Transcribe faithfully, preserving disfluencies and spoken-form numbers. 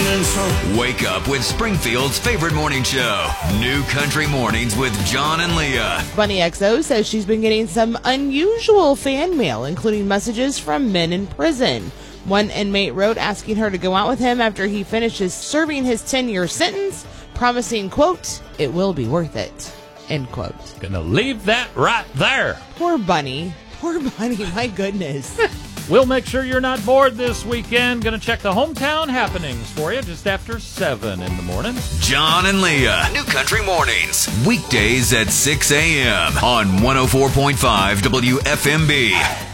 Wake up with Springfield's favorite morning show, New Country Mornings with John and Leah. Bunny X O says she's been getting some unusual fan mail, including messages from men in prison. One inmate wrote asking her to go out with him after he finishes serving his ten-year sentence, promising, quote, "it will be worth it," end quote. Gonna leave that right there. Poor Bunny. Poor Bunny, my goodness. We'll make sure you're not bored this weekend. Gonna check the hometown happenings for you just after seven in the morning. John and Leah, New Country Mornings, weekdays at six a.m. on one oh four point five W F M B.